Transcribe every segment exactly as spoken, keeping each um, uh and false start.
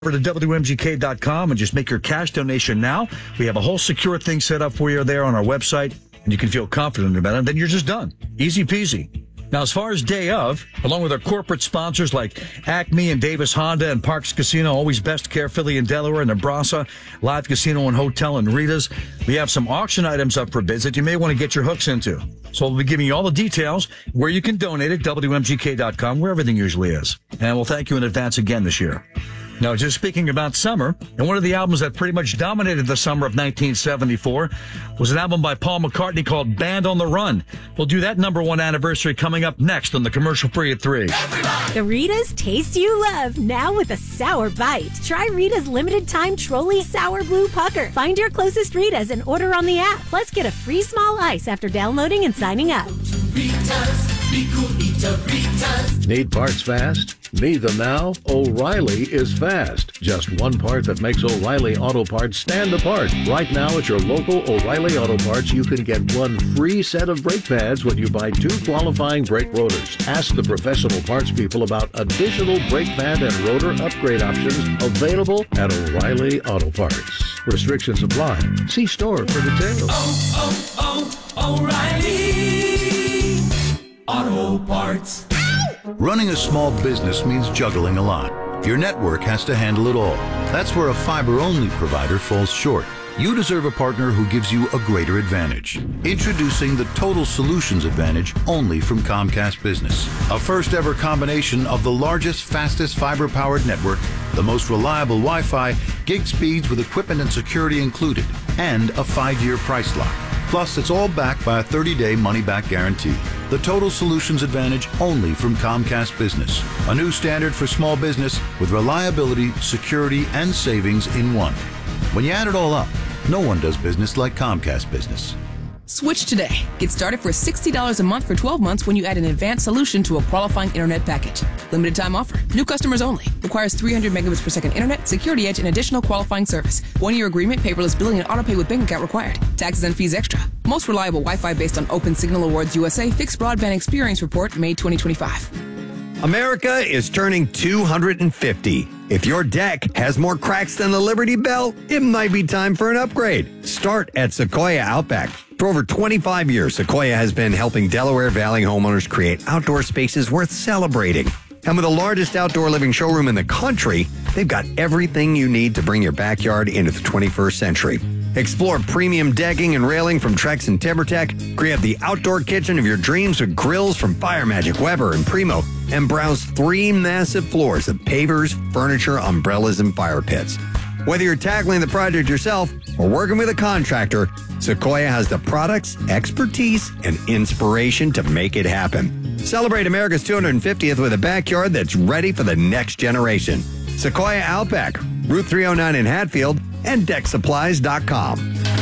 Over to W M G K dot com and just make your cash donation now. We have a whole secure thing set up for you there on our website, and you can feel confident about it. Then you're just done. Easy peasy. Now, as far as day of, along with our corporate sponsors like Acme and Davis Honda and Parks Casino, Always Best Care, Philly and Delaware, and Nebraska, Live Casino and Hotel and Rita's, we have some auction items up for bids that you may want to get your hooks into. So we'll be giving you all the details where you can donate at W M G K dot com, where everything usually is. And we'll thank you in advance again this year. Now, just speaking about summer, and one of the albums that pretty much dominated the summer of nineteen seventy-four was an album by Paul McCartney called Band on the Run. We'll do that number one anniversary coming up next on the Commercial Free at three. The Rita's Taste You Love, now with a sour bite. Try Rita's limited time Trolley Sour Blue Pucker. Find your closest Rita's and order on the app. Plus, get a free small ice after downloading and signing up. Rita's, be cool, eat a Rita's. Need parts fast? Need them now? O'Reilly is fast. Just one part that makes O'Reilly Auto Parts stand apart. Right now at your local O'Reilly Auto Parts, you can get one free set of brake pads when you buy two qualifying brake rotors. Ask the professional parts people about additional brake pad and rotor upgrade options available at O'Reilly Auto Parts. Restrictions apply. See store for details. Oh, oh, oh, O'Reilly Auto Parts. Running a small business means juggling a lot. Your network has to handle it all. That's where a fiber-only provider falls short. You deserve a partner who gives you a greater advantage. Introducing the Total Solutions Advantage only from Comcast Business. A first-ever combination of the largest, fastest fiber-powered network, the most reliable Wi-Fi, gig speeds with equipment and security included, and a five-year price lock. Plus, it's all backed by a thirty-day money-back guarantee. The Total Solutions Advantage only from Comcast Business. A new standard for small business with reliability, security, and savings in one. When you add it all up, no one does business like Comcast Business. Switch today. Get started for sixty dollars a month for twelve months when you add an advanced solution to a qualifying internet package. Limited time offer. New customers only. Requires three hundred megabits per second internet, security edge, and additional qualifying service. One-year agreement, paperless billing, and autopay with bank account required. Taxes and fees extra. Most reliable Wi-Fi based on Open Signal Awards U S A Fixed Broadband Experience Report, May twenty twenty-five. America is turning two hundred fifty. If your deck has more cracks than the Liberty Bell, it might be time for an upgrade. Start at Sequoia Outback. For over twenty-five years, Sequoia has been helping Delaware Valley homeowners create outdoor spaces worth celebrating. And with the largest outdoor living showroom in the country, they've got everything you need to bring your backyard into the twenty-first century. Explore premium decking and railing from Trex and TimberTech. Create the outdoor kitchen of your dreams with grills from Fire Magic, Weber, and Primo. And browse three massive floors of pavers, furniture, umbrellas, and fire pits. Whether you're tackling the project yourself or working with a contractor, Sequoia has the products, expertise, and inspiration to make it happen. Celebrate America's two hundred fiftieth with a backyard that's ready for the next generation. Sequoia Outback, Route three oh nine in Hatfield, and deck supplies dot com.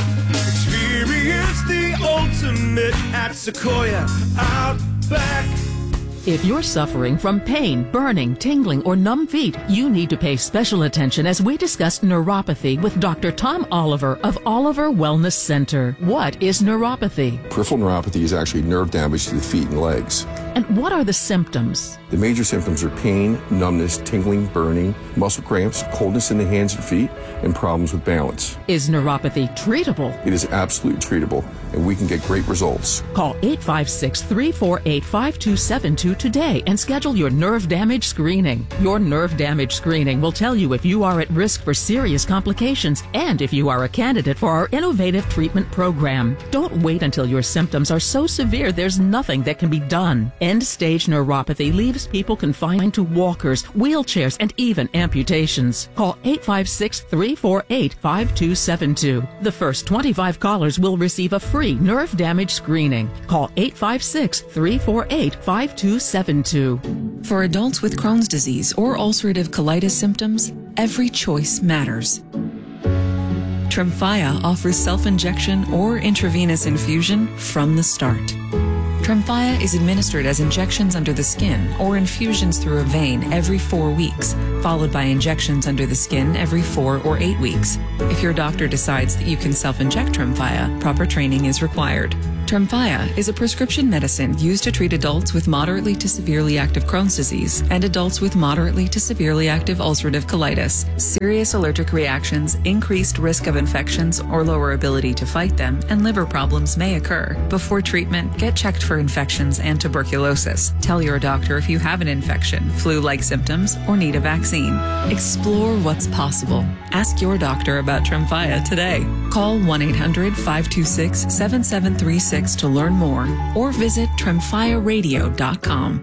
Experience the ultimate at Sequoia Outback. If you're suffering from pain, burning, tingling, or numb feet, you need to pay special attention as we discuss neuropathy with Doctor Tom Oliver of Oliver Wellness Center. What is neuropathy? Peripheral neuropathy is actually nerve damage to the feet and legs. And what are the symptoms? The major symptoms are pain, numbness, tingling, burning, muscle cramps, coldness in the hands and feet, and problems with balance. Is neuropathy treatable? It is absolutely treatable, and we can get great results. Call eight five six, three four eight, five two seven two today and schedule your nerve damage screening. Your nerve damage screening will tell you if you are at risk for serious complications and if you are a candidate for our innovative treatment program. Don't wait until your symptoms are so severe there's nothing that can be done. End-stage neuropathy leaves people confined to walkers, wheelchairs, and even amputations. Call eight five six, three four eight, five two seven two. The first twenty-five callers will receive a free nerve damage screening. Call eight five six, three four eight, five two seven two. For adults with Crohn's disease or ulcerative colitis symptoms, every choice matters. Tremfya offers self-injection or intravenous infusion from the start. Tremfya is administered as injections under the skin or infusions through a vein every four weeks, followed by injections under the skin every four or eight weeks. If your doctor decides that you can self-inject Tremfya, proper training is required. Tremfya is a prescription medicine used to treat adults with moderately to severely active Crohn's disease and adults with moderately to severely active ulcerative colitis. Serious allergic reactions, increased risk of infections or lower ability to fight them, and liver problems may occur. Before treatment, get checked for infections and tuberculosis. Tell your doctor if you have an infection, flu-like symptoms, or need a vaccine. Explore what's possible. Ask your doctor about Tremfya today. Call one eight hundred five two six seven seven three six to learn more or visit tremfya radio dot com.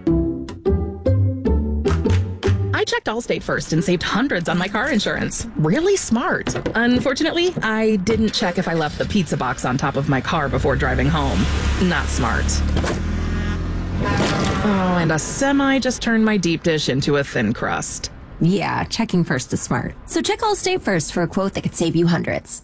I checked Allstate first and saved hundreds on my car insurance. Really smart. Unfortunately, I didn't check if I left the pizza box on top of my car before driving home. Not smart. Oh, and a semi just turned my deep dish into a thin crust. Yeah, checking first is smart. So check Allstate first for a quote that could save you hundreds.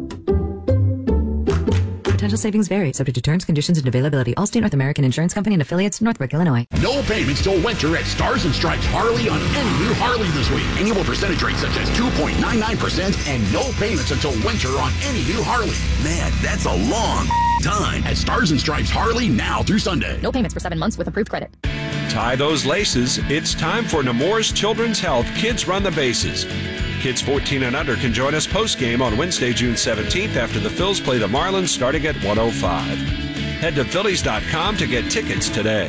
Potential savings vary, subject to terms, conditions, and availability. Allstate North American Insurance Company and affiliates, Northbrook, Illinois. No payments till winter at Stars and Stripes Harley on any new Harley this week. Annual percentage rates such as two point nine nine percent and no payments until winter on any new Harley. Man, that's a long time at Stars and Stripes Harley now through Sunday. No payments for seven months with approved credit. Tie those laces. It's time for Nemours Children's Health Kids Run the Bases. Kids fourteen and under can join us post-game on Wednesday, June seventeenth after the Phils play the Marlins starting at one oh five. Head to Phillies dot com to get tickets today.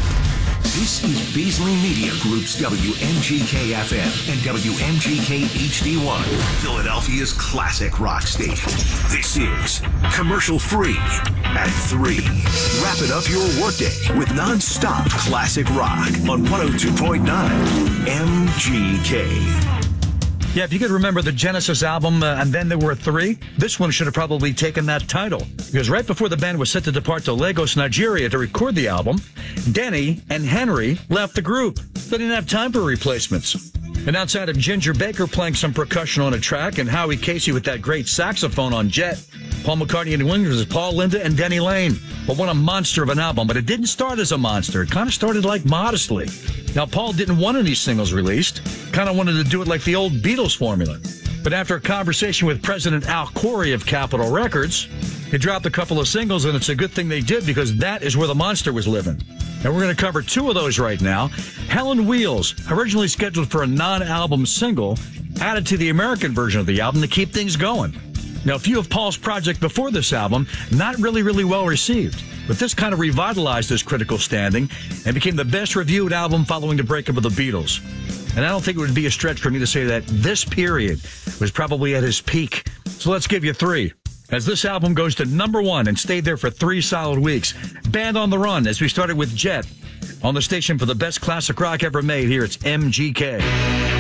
This is Beasley Media Group's W M G K F M and W M G K H D one, Philadelphia's classic rock station. This is Commercial Free at three. Wrap it up your workday with non-stop classic rock on one oh two point nine M G K. Yeah, if you could remember the Genesis album, uh, and then there were three, this one should have probably taken that title. Because right before the band was set to depart to Lagos, Nigeria to record the album, Denny and Henry left the group. They didn't have time for replacements. And outside of Ginger Baker playing some percussion on a track and Howie Casey with that great saxophone on Jet, Paul McCartney and the Wingers was Paul Linda and Denny Lane. But what a monster of an album. But it didn't start as a monster. It kind of started like modestly. Now, Paul didn't want any singles released. Kind of wanted to do it like the old Beatles formula. But after a conversation with President Al Corey of Capitol Records, he dropped a couple of singles, and it's a good thing they did because that is where the monster was living. And we're going to cover two of those right now. Helen Wheels, originally scheduled for a non-album single, added to the American version of the album to keep things going. Now, a few of Paul's projects before this album, not really, really well received. But this kind of revitalized his critical standing and became the best reviewed album following the breakup of the Beatles. And I don't think it would be a stretch for me to say that this period was probably at his peak. So let's give you three. As this album goes to number one and stayed there for three solid weeks. Band on the Run, as we started with Jet. On the station for the best classic rock ever made, here it's M G K.